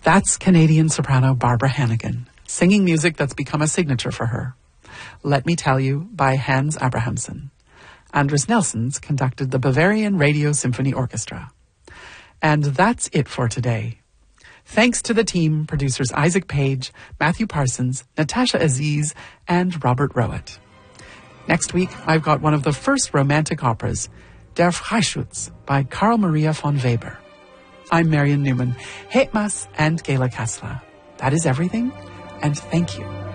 That's Canadian soprano Barbara Hannigan, singing music that's become a signature for her. Let Me Tell You by Hans Abrahamson. Andres Nelsons conducted the Bavarian Radio Symphony Orchestra. And that's it for today. Thanks to the team, producers Isaac Page, Matthew Parsons, Natasha Aziz, and Robert Rowett. Next week, I've got one of the first romantic operas, Der Freischütz by Carl Maria von Weber. I'm Marion Newman, Hetmas and Gela Kassler. That is everything, and thank you.